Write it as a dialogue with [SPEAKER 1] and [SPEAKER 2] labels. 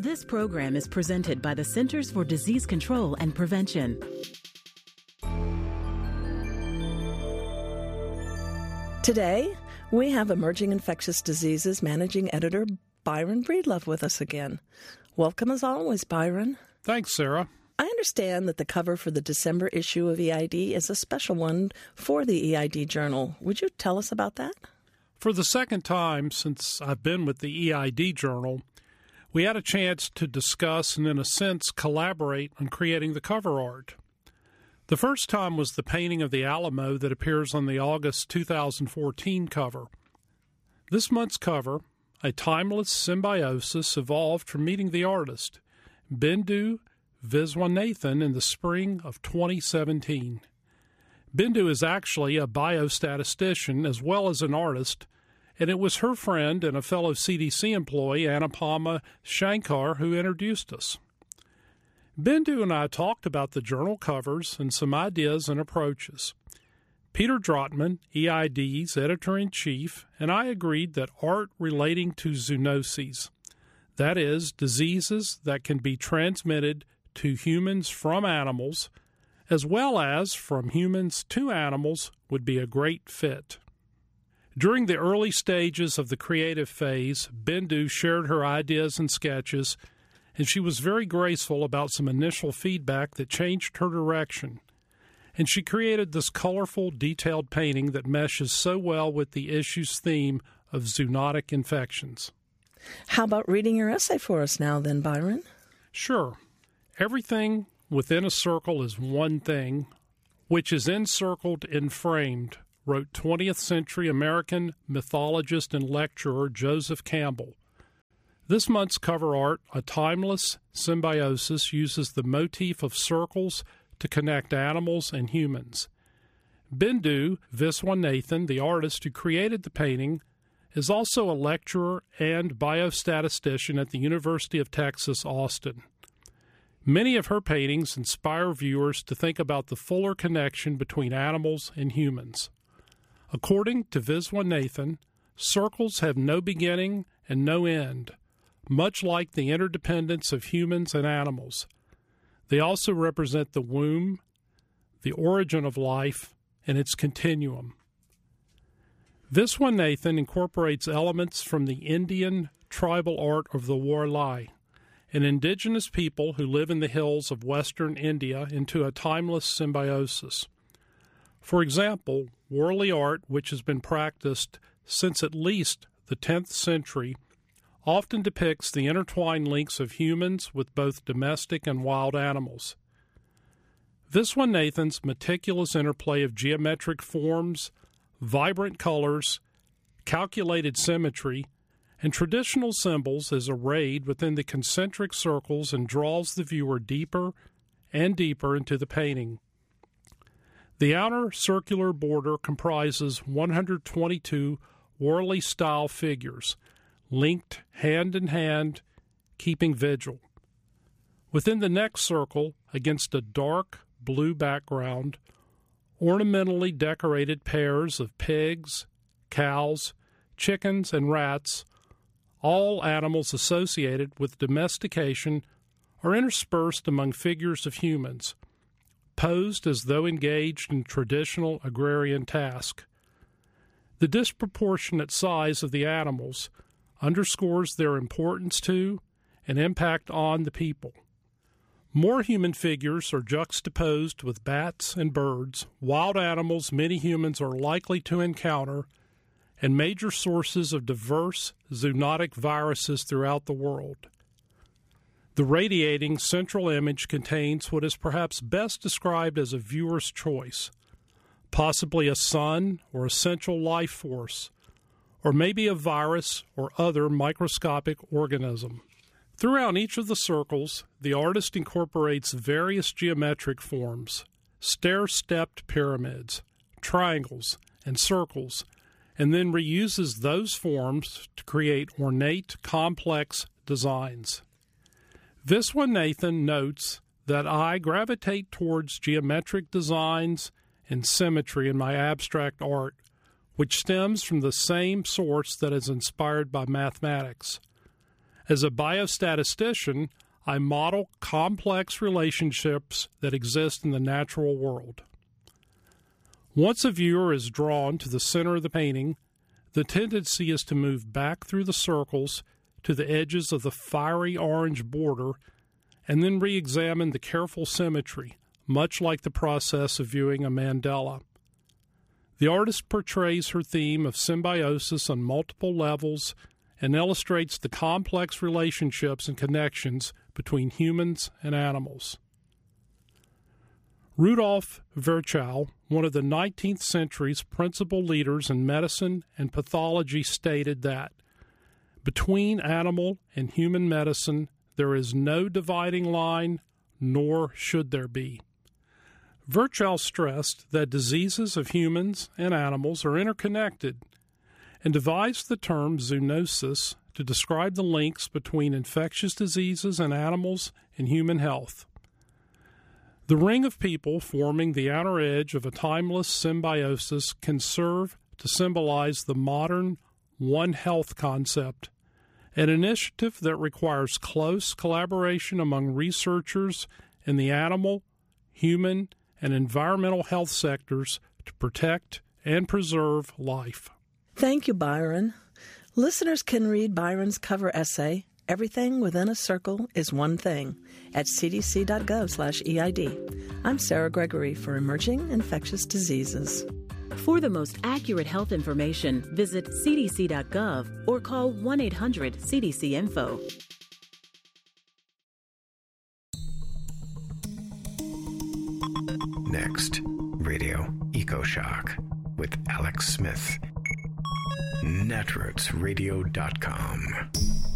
[SPEAKER 1] This program is presented by the Centers for Disease Control and Prevention.
[SPEAKER 2] Today, we have Emerging Infectious Diseases Managing Editor Byron Breedlove with us again. Welcome as always, Byron.
[SPEAKER 3] Thanks, Sarah.
[SPEAKER 2] I understand that the cover for the December issue of EID is a special one for the EID Journal. Would you tell us about that?
[SPEAKER 3] For the second time since I've been with the EID Journal, we had a chance to discuss and, in a sense, collaborate on creating the cover art. The first time was the painting of the Alamo that appears on the August 2014 cover. This month's cover, A Timeless Symbiosis, evolved from meeting the artist, Bindu Viswanathan, in the spring of 2017. Bindu is actually a biostatistician as well as an artist, and it was her friend and a fellow CDC employee, Anupama Shankar, who introduced us. Bindu and I talked about the journal covers and some ideas and approaches. Peter Drotman, EID's editor-in-chief, and I agreed that art relating to zoonoses, that is, diseases that can be transmitted to humans from animals, as well as from humans to animals, would be a great fit. During the early stages of the creative phase, Bindu shared her ideas and sketches, and she was very graceful about some initial feedback that changed her direction. And she created this colorful, detailed painting that meshes so well with the issue's theme of zoonotic infections.
[SPEAKER 2] How about reading your essay for us now then, Byron?
[SPEAKER 3] Sure. Everything within a circle is one thing, which is encircled and framed, wrote 20th century American mythologist and lecturer Joseph Campbell. This month's cover art, A Timeless Symbiosis, uses the motif of circles to connect animals and humans. Bindu Viswanathan, the artist who created the painting, is also a lecturer and biostatistician at the University of Texas, Austin. Many of her paintings inspire viewers to think about the fuller connection between animals and humans. According to Viswanathan, circles have no beginning and no end, much like the interdependence of humans and animals. They also represent the womb, the origin of life, and its continuum. Viswanathan incorporates elements from the Indian tribal art of the Warli, an indigenous people who live in the hills of western India, into a timeless symbiosis. For example, Warli art, which has been practiced since at least the 10th century, often depicts the intertwined links of humans with both domestic and wild animals. Viswanathan's meticulous interplay of geometric forms, vibrant colors, calculated symmetry, and traditional symbols is arrayed within the concentric circles and draws the viewer deeper and deeper into the painting. The outer circular border comprises 122 Warli-style figures, linked hand in hand, keeping vigil. Within the next circle, against a dark blue background, ornamentally decorated pairs of pigs, cows, chickens, and rats, all animals associated with domestication, are interspersed among figures of humans, posed as though engaged in traditional agrarian task. The disproportionate size of the animals underscores their importance to and impact on the people. More human figures are juxtaposed with bats and birds, wild animals many humans are likely to encounter, and major sources of diverse zoonotic viruses throughout the world. The radiating central image contains what is perhaps best described as a viewer's choice, possibly a sun or essential life force, or maybe a virus or other microscopic organism. Throughout each of the circles, the artist incorporates various geometric forms, stair-stepped pyramids, triangles, and circles, and then reuses those forms to create ornate, complex designs. Viswanathan notes that I gravitate towards geometric designs and symmetry in my abstract art, which stems from the same source that is inspired by mathematics. As a biostatistician, I model complex relationships that exist in the natural world. Once a viewer is drawn to the center of the painting, the tendency is to move back through the circles to the edges of the fiery orange border and then re-examine the careful symmetry, much like the process of viewing a mandala. The artist portrays her theme of symbiosis on multiple levels and illustrates the complex relationships and connections between humans and animals. Rudolf Virchow, one of the 19th century's principal leaders in medicine and pathology, stated that between animal and human medicine there is no dividing line, nor should there be. Virchow stressed that diseases of humans and animals are interconnected and devised the term zoonosis to describe the links between infectious diseases in animals and human health. The ring of people forming the outer edge of a timeless symbiosis can serve to symbolize the modern One Health concept, an initiative that requires close collaboration among researchers in the animal, human, and environmental health sectors to protect and preserve life.
[SPEAKER 2] Thank you, Byron. Listeners can read Byron's cover essay, Everything Within a Circle is One Thing, at cdc.gov/EID. I'm Sarah Gregory for Emerging Infectious Diseases.
[SPEAKER 1] For the most accurate health information, visit cdc.gov or call 1-800-CDC-INFO.
[SPEAKER 4] Next, Radio EcoShock with Alex Smith. NetrootsRadio.com.